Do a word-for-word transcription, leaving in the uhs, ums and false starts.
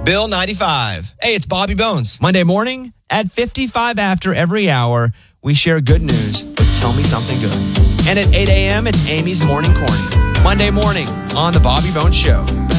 Bill ninety-five. Hey, it's Bobby Bones. Monday morning at fifty-five after every hour, we share good news with Tell Me Something Good. And at eight a.m., it's Amy's Morning Corny. Monday morning on The Bobby Bones Show.